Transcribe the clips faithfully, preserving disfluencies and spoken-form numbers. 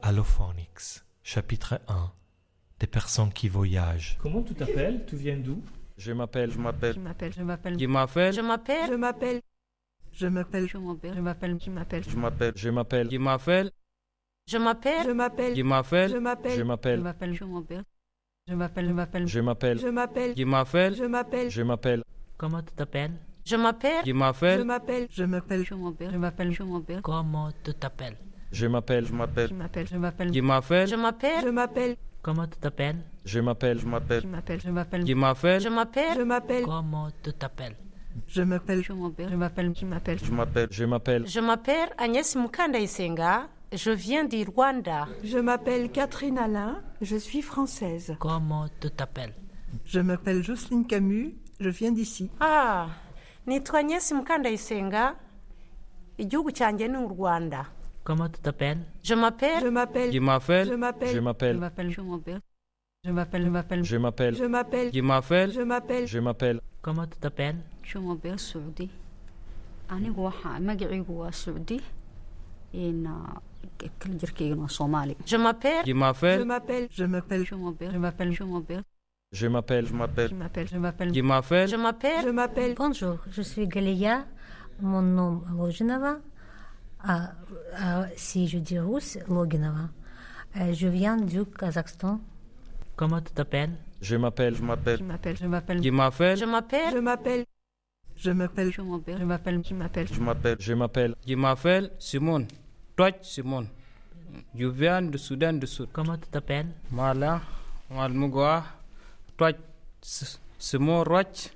Allophonics, chapitre un. Des personnes qui voyagent. Comment tu t'appelles? Tu viens d'où? Je m'appelle, je m'appelle, Je m'appelle, je m'appelle, Je m'appelle, je m'appelle, Je m'appelle, je m'appelle, je m'appelle, je m'appelle, je m'appelle, je m'appelle, je m'appelle, je m'appelle, je m'appelle, je m'appelle, je m'appelle, je je m'appelle, je m'appelle, m'appelle, je m'appelle, je m'appelle, je m'appelle, je m'appelle, je m'appelle, je m'appelle, je m'appelle, je m'appelle, Comment tu t'appelles? je m'appelle, je je m'appelle, m'appelle, je m'appelle, je m'appelle, je m'appelle, je m'appelle, Comment tu t'appelles? je m'appelle, je m'appelle, je m'appelle, je m'appelle, je m'appelle, je m'appelle, je m'appelle, Comment tu t'appelles? je m'appelle, je m'appelle, je m'appelle, je m'appelle, je m'appelle, je m'appelle, je m'appelle, Comment tu t'appelles? je m'appelle, je m'appelle, je m'appelle, je m'appelle, je m'appelle, je m'appelle, je m'appelle Agnès Mukandayisenga, je viens du Rwanda. je m'appelle Catherine Alain, je suis française. Comment tu t'appelles? Je m'appelle Jocelyne Camus, je viens d'ici. Ah, nitwa Agnès Mukandayisenga, igihugu cyanjye ni u Rwanda. Comment tu t'appelles? Je m'appelle, Je m'appelle, je je m'appelle, je m'appelle, je m'appelle, m'appelle, je m'appelle, je m'appelle, je m'appelle, je m'appelle, je m'appelle, je m'appelle, je m'appelle, je m'appelle, Comment tu t'appelles? je m'appelle Saudi. Anigu waxa magacaygu waa Saudi. In kala jirkayguna waa Soomaali. Je m'appelle, je je m'appelle, m'appelle, Je m'appelle, je m'appelle, je m'appelle, je m'appelle, je m'appelle, je je m'appelle, m'appelle, je m'appelle, je m'appelle, je m'appelle, je m'appelle, Bonjour, je suis Galia, mon nom Loginova. Ah, ah, si je dis russe, Loginova. Euh, je viens du Kazakhstan. Comment tu t'appelles? je m'appelle, je je m'appelle, m'appelle, je m'appelle, je m'appelle, je m'appelle, je m'appelle, je m'appelle, je m'appelle, je m'appelle, je m'appelle, je m'appelle, je m'appelle, je m'appelle Simone, toi Simone. Je viens du Soudan du Sud. Comment tu t'appelles? Mala, Malmugwa, toi Simone Roch,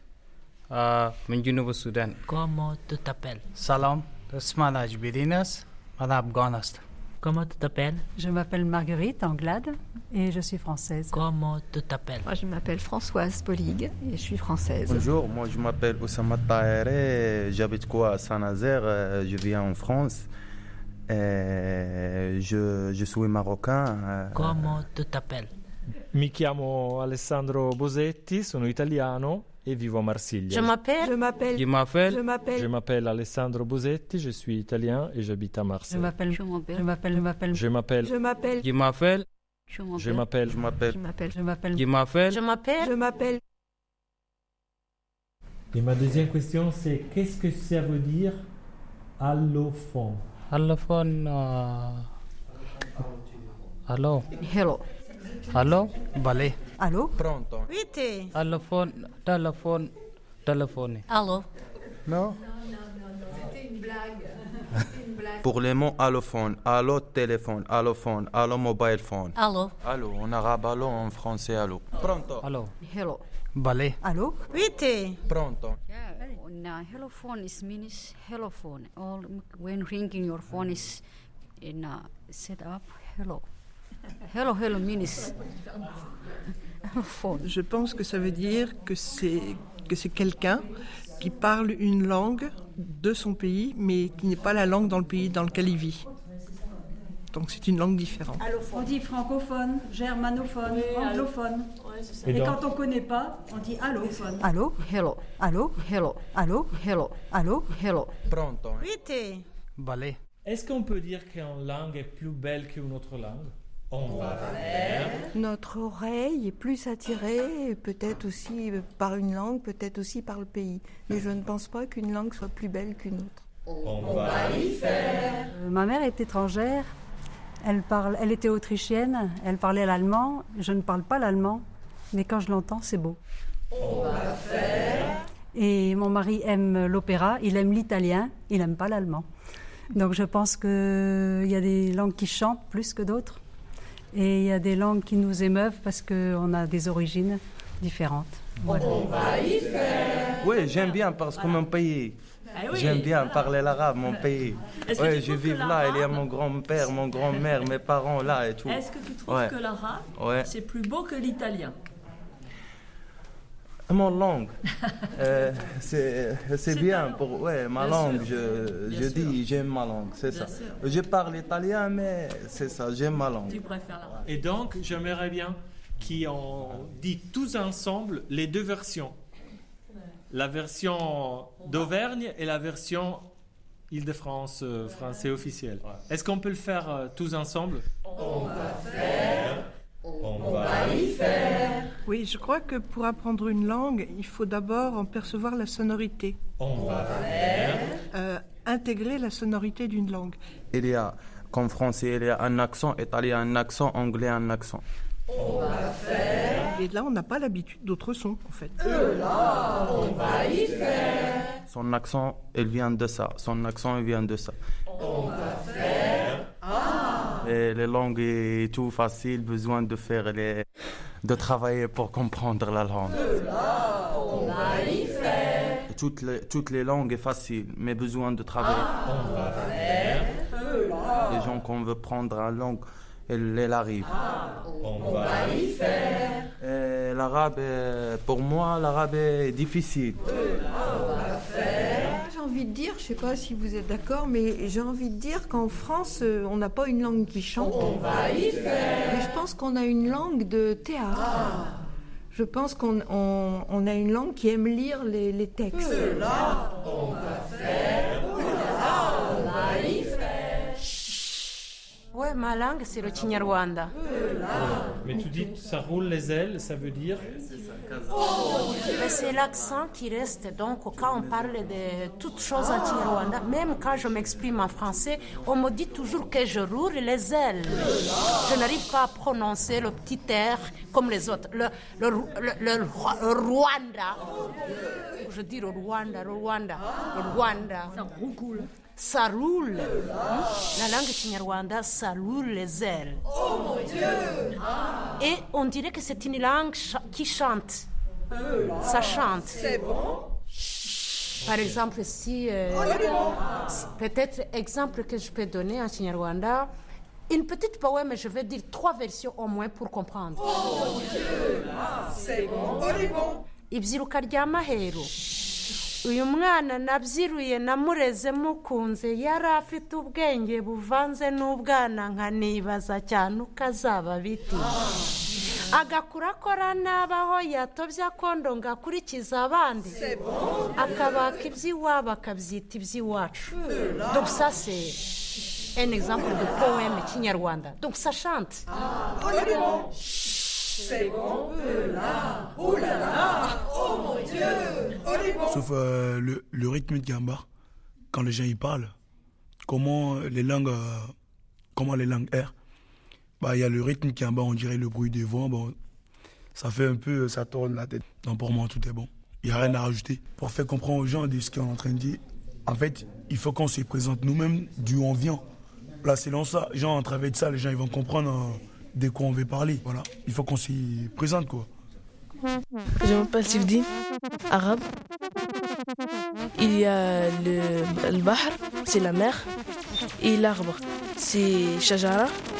من Soudan. Comment tu t'appelles? سلام اسم من بدین است من افغان هستم Comment tu t'appelles? Je m'appelle Marguerite Anglade et je suis française. Comment tu t'appelles? Moi, je m'appelle Françoise Polig et je suis française. Bonjour, moi je m'appelle Oussama Tahiré, j'habite quoi à Saint-Nazaire, euh, je viens en France. Euh, je, je suis marocain. euh, Comment tu t'appelles? Mi chiamo Alessandro Bosetti, sono italiano e vivo a Marsiglia. je m'appelle, je m'appelle, Je je m'appelle, Je m'appelle, m'appelle Alessandro Bosetti, je suis italien et j'habite à je Marseille. m'appelle, je m'appelle, je m'appelle, je m'appelle, Je m'appelle, je m'appelle, je m'appelle, je je m'appelle, m'appelle, je m'appelle, je m'appelle, je m'appelle, je m'appelle, je m'appelle, je m'appelle. Et ma deuxième question, c'est qu'est-ce que ça veut dire allophone? allophone allo hello. allo bale allô? pronto. Vite. allophone téléphone téléphone Allô? Non? Pour les mots allophone, allo téléphone, allophone, allo mobile phone. Allô? Allo en arabe, allo en français, allo. Pronto. allo Hello. bale Allô? Vite. Pronto. Yeah, hello phone is means hello phone. All when ringing your phone is in uh, set up hello. Hello, hello means hello phone. Je pense que ça veut dire que c'est que c'est quelqu'un qui parle une langue de son pays, mais qui n'est pas la langue dans le pays dans lequel il vit. Donc c'est une langue différente. On dit francophone, germanophone, anglophone. Et Et donc, quand on ne connaît pas, on dit allophone. Allô? Hello, Allô? hello, Allô? hello, Allô? hello. Pronto. Vite. bale est-ce qu'on peut dire qu'une langue est plus belle qu'une autre langue? On va faire. Notre oreille est plus attirée, peut-être aussi par une langue, peut-être aussi par le pays. Mais je ne pense pas qu'une langue soit plus belle qu'une autre. On va y faire. Euh, ma mère est étrangère. Elle, parle, elle était autrichienne. Elle parlait l'allemand. Je ne parle pas l'allemand. Mais quand je l'entends, c'est beau. On va faire. Et mon mari aime l'opéra. Il aime l'italien. Il n'aime pas l'allemand. Donc je pense qu'il y a des langues qui chantent plus que d'autres. Et il y a des langues qui nous émeuvent parce qu'on a des origines différentes. Voilà. On va y faire. Oui, j'aime bien parce que mon pays. Ah oui. J'aime bien parler l'arabe, mon pays. Est-ce que Ouais, tu je trouves vis que là, l'arabe- il y a mon grand-père, mon grand-mère, mes parents là et tout. Est-ce que tu trouves Ouais. que l'arabe, Ouais. c'est plus beau que l'italien? Mon langue, euh, c'est c'est C'est bien ta pour ouais ma Bien langue. sûr. Je, Bien je sûr. dis j'aime ma langue, c'est Bien ça. sûr. Je parle italien, mais c'est ça, j'aime ma langue. Tu préfères l'arabe? Et donc, j'aimerais bien qu'on dise tous ensemble les deux versions. La version d'Auvergne et la version Île-de-France euh, français officiel. Est-ce qu'on peut le faire euh, tous ensemble? On va faire. On va y faire. Oui, je crois que pour apprendre une langue, il faut d'abord en percevoir la sonorité. On va faire. Euh, intégrer la sonorité d'une langue. Il y a, comme français, il y a un accent, italien un accent, anglais un accent. On va faire. Et là, on n'a pas l'habitude d'autres sons, en fait. Euh, là, on va y faire. Son accent, il vient de ça. Son accent, il vient de ça. On va faire. Ah. Et les langues est tout facile, besoin de faire les, de travailler pour comprendre la langue. Euh, là, on va y faire. Toutes les, toutes les langues est facile, mais besoin de travailler. Ah. On va faire. Euh, là. Les gens qu'on veut prendre en langue, elle, elle arrive. Ah. On va y faire. Et l'arabe, pour moi, l'arabe est difficile. Euh, là, on va faire. J'ai envie de dire, je ne sais pas si vous êtes d'accord, mais j'ai envie de dire qu'en France, on n'a pas une langue qui chante. On va y faire. Mais je pense qu'on a une langue de théâtre. Ah. Je pense qu'on on, on a une langue qui aime lire les, les textes. Euh, là, on va faire. Euh, là, on va y faire. Ouais, ma langue, c'est le Kinyarwanda. Euh, là. Mais tu dis, ça roule les ailes, ça veut dire? Mais c'est l'accent qui reste. Donc, quand on parle de toutes choses en Kinyarwanda, même quand je m'exprime en français, on me dit toujours que je roule les ailes. Je n'arrive pas à prononcer le petit R comme les autres. Le, le, le, le, le Rwanda. Je dis le Rwanda, le Rwanda, le Rwanda. Ça roule. Ça roule. La langue Kinyarwanda, ça roule les ailes. Oh mon Dieu! Et on dirait que c'est une langue ch- qui chante. Ça chante. C'est bon? Par exemple, si, euh, si- peut-être exemple que je peux donner en Kinyarwanda, une petite poème, je vais dire trois versions au moins pour comprendre. Oh mon Dieu! C'est bon? On est bon? Ibyiruka rya Maheru. Uyu mwana nabyiruye namureze mukunze yari afite ubwenge buvanze n'ubwana nkanibaza cyane uko azaba biti agakura akora nabaho yatobye akondo ngakurikiza abandi akabaka iby'iwabo akabyita iby'iwacu. Donc ça c'est un exemple de poème kinyarwanda. Donc ça chante. Ah, oh, c'est bon, euh, là, oh là là, oh mon Dieu, oh les bons. Sauf euh, le, le rythme de Gamba, quand les gens y parlent, comment les langues, euh, comment les langues errent. Bah, il y a le rythme qui est en bas, on dirait le bruit des vents, bon, ça fait un peu, ça tourne la tête. Donc pour moi, tout est bon. Il n'y a rien à rajouter. Pour faire comprendre aux gens de ce qu'on est en train de dire, en fait, il faut qu'on se présente nous-mêmes d'où on vient. Là, c'est dans ça. Genre, à travers de ça, les gens ils vont comprendre euh, de quoi on veut parler. Voilà. Il faut qu'on s'y présente, quoi. Je m'appelle Sivdine, arabe. Il y a le, le bahr, c'est la mer. Et l'arbre, c'est shajara.